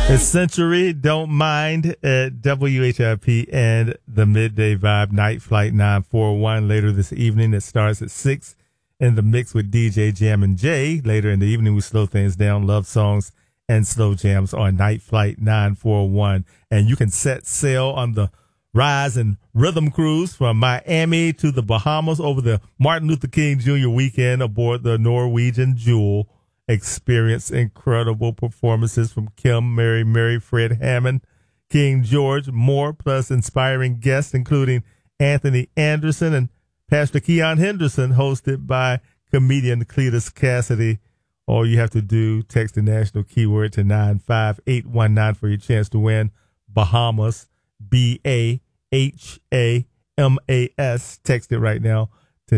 It's Century, Don't Mind at WHIP and the Midday Vibe Night Flight 941 later this evening. It starts at 6 in the mix with DJ Jam and Jay. Later in the evening, we slow things down, love songs and slow jams on Night Flight 941. And you can set sail on the Rise and Rhythm Cruise from Miami to the Bahamas over the Martin Luther King Jr. weekend aboard the Norwegian Jewel. Experience incredible performances from Kim, Mary, Fred Hammond, King George, more, plus inspiring guests, including Anthony Anderson and Pastor Keon Henderson, hosted by comedian Cletus Cassidy. All you have to do, text the national keyword to 95819 for your chance to win Bahamas, BAHAMAS. Text it right now to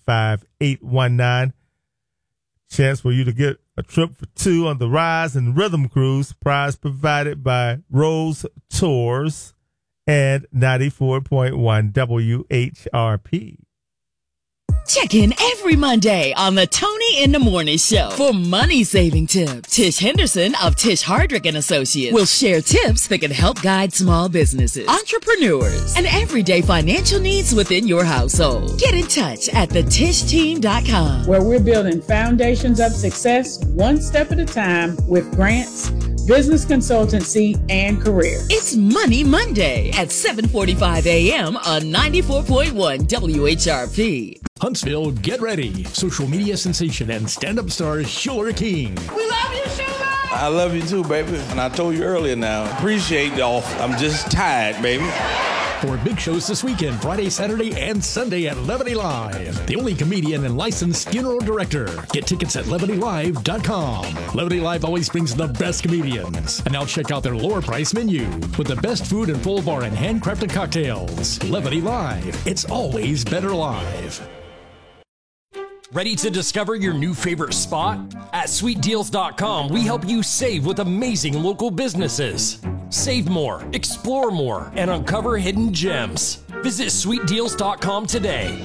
95819. Chance for you to get a trip for two on the Rise and Rhythm Cruise. Prize provided by Rose Tours and 94.1 WHRP. Check in every Monday on the Tony in the Morning Show for money-saving tips. Tish Henderson of Tish Hardrick & Associates will share tips that can help guide small businesses, entrepreneurs, and everyday financial needs within your household. Get in touch at thetishteam.com, where we're building foundations of success one step at a time with grants, business consultancy, and career. It's Money Monday at 7:45 a.m. on 94.1 WHRP. Huntsville, get ready. Social media sensation and stand-up star Shuler King. We love you, Shuler! I love you too, baby. And I told you earlier now, appreciate y'all. I'm just tired, baby. For big shows this weekend, Friday, Saturday, and Sunday at Levity Live. The only comedian and licensed funeral director. Get tickets at levitylive.com. Levity Live always brings the best comedians. And now check out their lower price menu with the best food and full bar and handcrafted cocktails. Levity Live. It's always better live. Ready to discover your new favorite spot? At sweetdeals.com, we help you save with amazing local businesses. Save more, explore more, and uncover hidden gems. Visit sweetdeals.com today.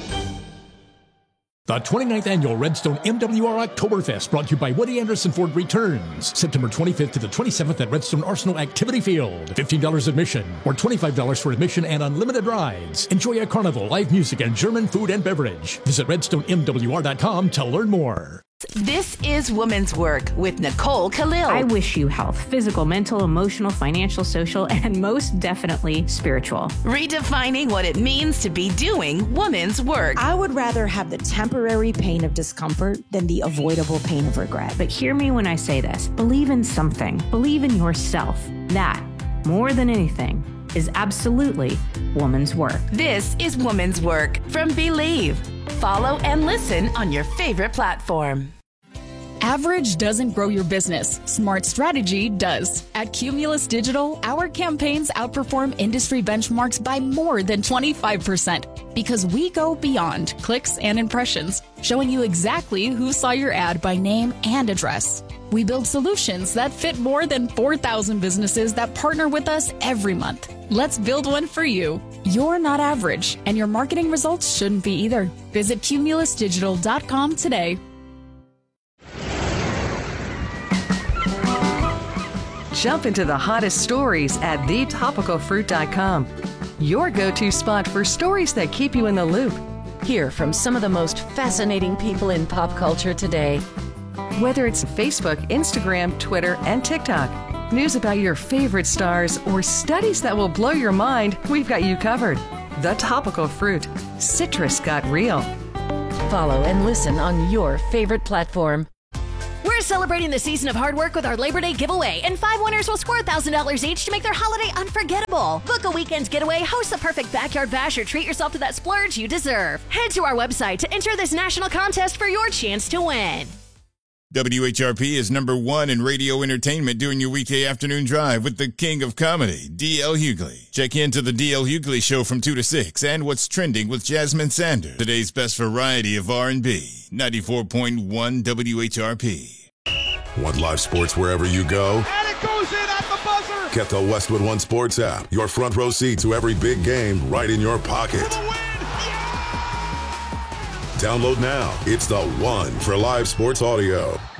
The 29th Annual Redstone MWR Oktoberfest, brought to you by Woody Anderson Ford, returns September 25th to the 27th at Redstone Arsenal Activity Field. $15 admission or $25 for admission and unlimited rides. Enjoy a carnival, live music, and German food and beverage. Visit redstonemwr.com to learn more. This is Woman's Work with Nicole Khalil. I wish you health, physical, mental, emotional, financial, social, and most definitely spiritual. Redefining what it means to be doing woman's work. I would rather have the temporary pain of discomfort than the avoidable pain of regret. But hear me when I say this. Believe in something. Believe in yourself. That, more than anything, is absolutely woman's work. This is Woman's Work from Believe. Follow and listen on your favorite platform. Average doesn't grow your business. Smart strategy does. At Cumulus Digital, our campaigns outperform industry benchmarks by more than 25% because we go beyond clicks and impressions, showing you exactly who saw your ad by name and address. We build solutions that fit more than 4,000 businesses that partner with us every month. Let's build one for you. You're not average, and your marketing results shouldn't be either. Visit cumulusdigital.com today. Jump into the hottest stories at thetopicalfruit.com. Your go-to spot for stories that keep you in the loop. Hear from some of the most fascinating people in pop culture today. Whether it's Facebook, Instagram, Twitter, and TikTok, news about your favorite stars, or studies that will blow your mind, we've got you covered. The Topical Fruit. Citrus got real. Follow and listen on your favorite platform. We're celebrating the season of hard work with our Labor Day giveaway, and 5 winners will score $1,000 each to make their holiday unforgettable. Book a weekend getaway, host the perfect backyard bash, or treat yourself to that splurge you deserve. Head to our website to enter this national contest for your chance to win. WHRP is #1 in radio entertainment during your weekday afternoon drive with the king of comedy, D.L. Hughley. Check into the D.L. Hughley Show from 2 to 6 and What's Trending with Jasmine Sanders. Today's best variety of R&B, 94.1 WHRP. Want live sports wherever you go? And it goes in at the buzzer! Get the Westwood One Sports app. Your front row seat to every big game right in your pocket. Download now. It's the one for live sports audio.